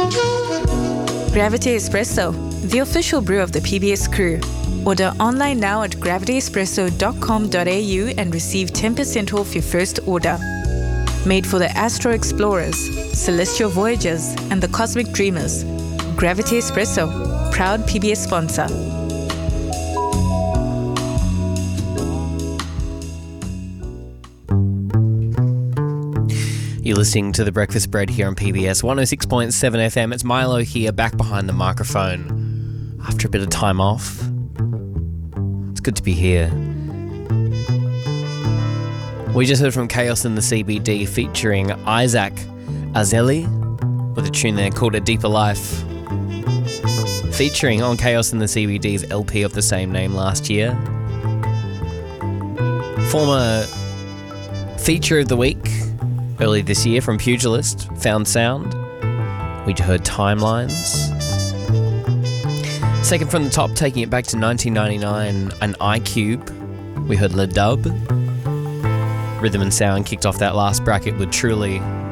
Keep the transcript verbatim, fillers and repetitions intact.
Gravity Espresso, the official brew of the P B S crew. Order online now at gravity espresso dot com dot a u and receive ten percent off your first order. Made for the Astro Explorers, Celestial Voyagers, and the Cosmic Dreamers. Gravity Espresso, proud P B S sponsor. You're listening to The Breakfast Bread here on P B S one oh six point seven F M. It's Milo here, back behind the microphone after a bit of time off. It's good to be here. We just heard from Chaos in the C B D featuring Isaac Azeli with a tune there called A Deeper Life, featuring on Chaos in the C B D's L P of the same name last year. Former feature of the week early this year from Pugilist, Found Sound. We heard Timelines. Second from the top, taking it back to nineteen ninety-nine, an iCube. We heard Le Dub. Rhythm and Sound kicked off that last bracket with Truly.